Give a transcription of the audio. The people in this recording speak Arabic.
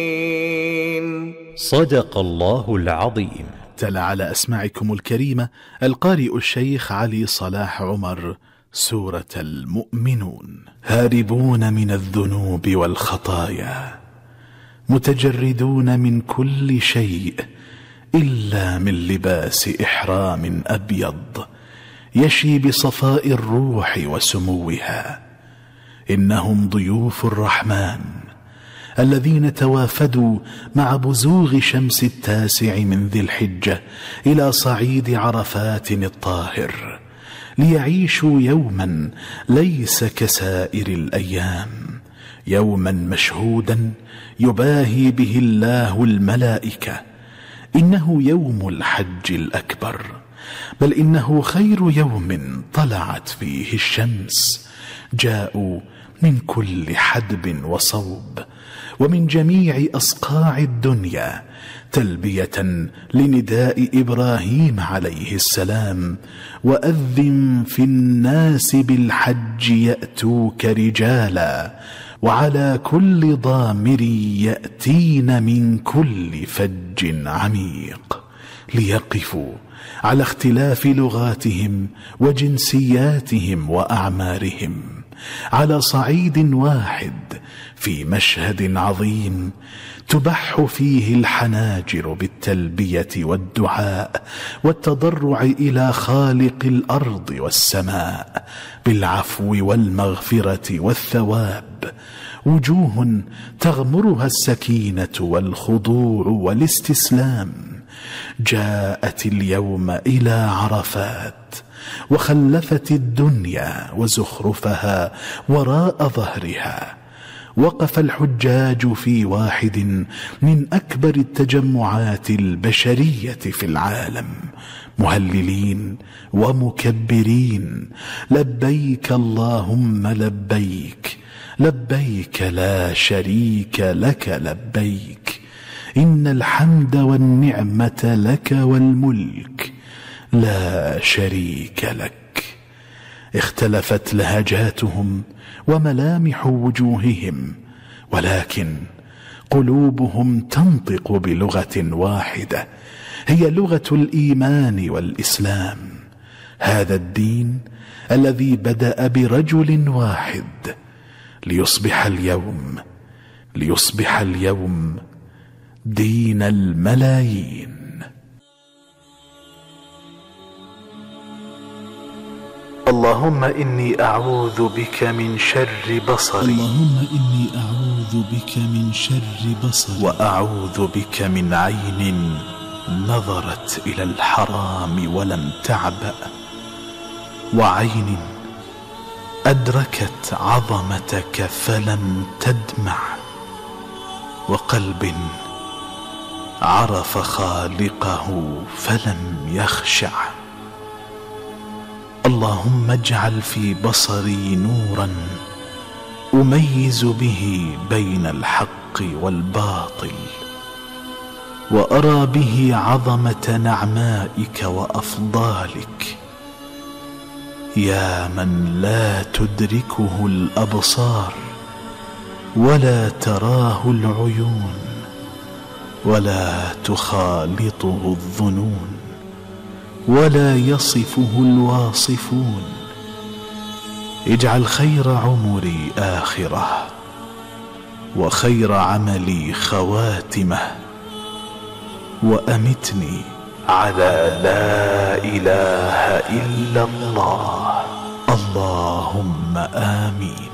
صدق الله العظيم. تلا على أسماعكم الكريمة القارئ الشيخ علي صلاح عمر سورة المؤمنون. هاربون من الذنوب والخطايا، متجردون من كل شيء إلا من لباس إحرام أبيض يشي بصفاء الروح وسموها. إنهم ضيوف الرحمن الذين توافدوا مع بزوغ شمس 9 من ذي الحجة إلى صعيد عرفات الطاهر ليعيشوا يوما ليس كسائر الأيام، يوما مشهودا يباهي به الله الملائكة. إنه يوم الحج الأكبر، بل إنه خير يوم طلعت فيه الشمس. جاءوا من كل حدب وصوب ومن جميع أصقاع الدنيا تلبية لنداء إبراهيم عليه السلام: وأذن في الناس بالحج يأتوك رجالا وعلى كل ضامر يأتين من كل فج عميق، ليقفوا على اختلاف لغاتهم وجنسياتهم وأعمارهم على صعيد واحد في مشهد عظيم تبح فيه الحناجر بالتلبية والدعاء والتضرع إلى خالق الأرض والسماء بالعفو والمغفرة والثواب. وجوه تغمرها السكينة والخضوع والاستسلام جاءت اليوم إلى عرفات وخلفت الدنيا وزخرفها وراء ظهرها. وقف الحجاج في واحد من أكبر التجمعات البشرية في العالم مهللين ومكبرين: لبيك اللهم لبيك، لبيك لا شريك لك لبيك، إن الحمد والنعمة لك والملك لا شريك لك. اختلفت لهجاتهم وملامح وجوههم، ولكن قلوبهم تنطق بلغة واحدة، هي لغة الإيمان والإسلام. هذا الدين الذي بدأ برجل واحد ليصبح اليوم دين الملايين. اللهم إني أعوذ بك من شر بصري، وأعوذ بك من عين نظرت إلى الحرام ولم تعبأ، وعين أدركت عظمتك فلم تدمع، وقلب عرف خالقه فلم يخشع. اللهم اجعل في بصري نورا أميز به بين الحق والباطل، وأرى به عظمة نعمائك وأفضالك، يا من لا تدركه الأبصار ولا تراه العيون ولا تخالطه الظنون ولا يصفه الواصفون. اجعل خير عمري آخرة وخير عملي خواتمة، وأمتني على لا إله إلا الله. اللهم آمين.